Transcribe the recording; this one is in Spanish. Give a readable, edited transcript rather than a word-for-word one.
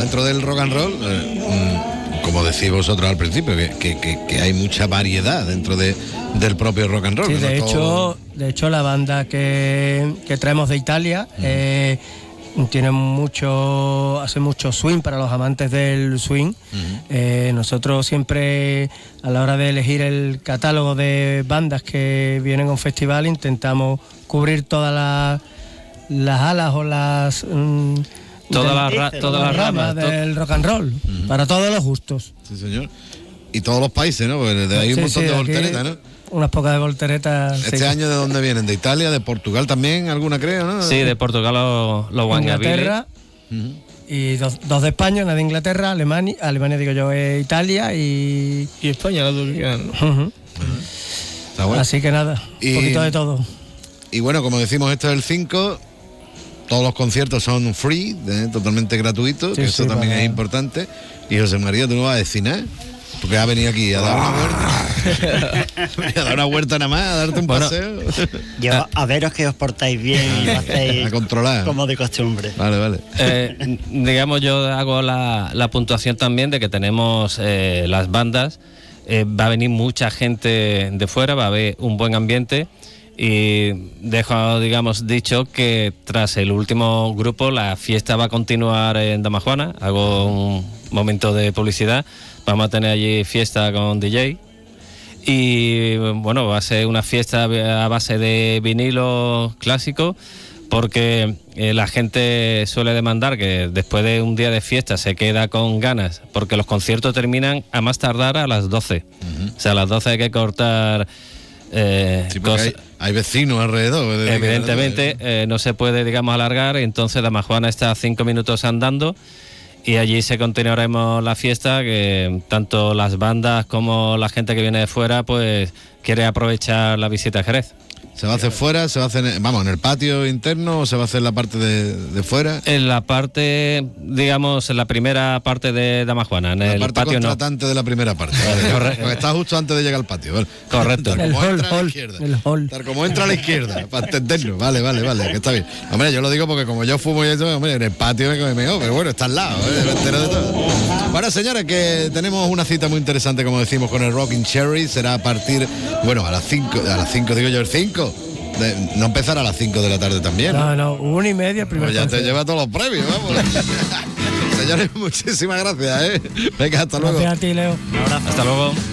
dentro del rock and roll, como decís vosotros al principio, que hay mucha variedad dentro del propio rock and roll. Sí, de hecho la banda que traemos de Italia tiene hace mucho swing para los amantes del swing. Nosotros siempre, a la hora de elegir el catálogo de bandas que vienen a un festival, intentamos cubrir todas las alas o todas las ramas del rock and roll, para todos los gustos. Sí, señor. Y todos los países, ¿no? Porque hay un montón de volteretas, ¿no? Unas pocas de volteretas. ¿Este año de dónde vienen? ¿De Italia? ¿De Portugal también? ¿Alguna creo, no? Sí, de Portugal los Wangabilly. Y dos de España, una de Inglaterra, Alemania digo yo, Italia y España, la turquía. Está bueno. Así que nada, un poquito de todo. Y bueno, como decimos, esto es el 5. Todos los conciertos son free, totalmente gratuitos, que eso también es importante. Y José María, tú no vas a decir nada, porque ha venido aquí a dar una vuelta. A dar una vuelta nada más, a darte un paseo. Yo a veros que os portáis bien y lo hacéis a controlar, como de costumbre. Vale. Digamos, yo hago la puntuación también de que tenemos las bandas. Va a venir mucha gente de fuera, va a haber un buen ambiente. Y dejo, digamos, dicho que tras el último grupo la fiesta va a continuar en Damajuana. Hago un momento de publicidad. Vamos a tener allí fiesta con DJ y bueno, va a ser una fiesta a base de vinilo clásico, porque la gente suele demandar que después de un día de fiesta se queda con ganas, porque los conciertos terminan a más tardar a las 12. O sea, a las 12 hay que cortar cosas. Hay vecinos alrededor. Evidentemente no se puede, digamos, alargar. Entonces Damajuana está a 5 minutos andando y allí se continuaremos la fiesta, que tanto las bandas como la gente que viene de fuera pues quiere aprovechar la visita a Jerez. ¿Se va a hacer fuera? ¿Se va a hacer, en el patio interno o se va a hacer en la parte de fuera? En la parte, digamos, en la primera parte de Damajuana, en el parte patio contratante de la primera parte. Vale, correcto. Está justo antes de llegar al patio. Vale. Correcto. El hall. Tal como entra a la izquierda, para entenderlo. Vale, que está bien. Hombre, yo lo digo porque como yo fumo y eso, hombre, en el patio me come mejor, pero bueno, está al lado, me entero de todo. Bueno, señores, que tenemos una cita muy interesante, como decimos, con el Rockin' Cherry. Será a partir, bueno, a las 5 digo yo, el 5. No empezar a las 5 de la tarde también. No, 1:30 primero. Pues ya te lleva todos los premios, vamos. Señores, muchísimas gracias, Venga, hasta luego. Gracias a ti, Leo. Hasta luego.